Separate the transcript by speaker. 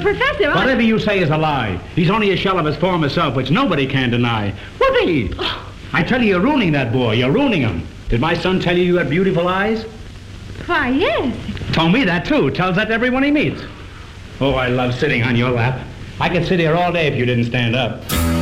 Speaker 1: Professor,
Speaker 2: Whatever you say is a lie. He's only a shell of his former self, which nobody can deny. Whoopee! I tell you, you're ruining that boy. You're ruining him. Did my son tell you had beautiful eyes?
Speaker 1: Why, yes.
Speaker 2: Told me that, too. Tells that to everyone he meets. Oh, I love sitting on your lap. I could sit here all day if you didn't stand up.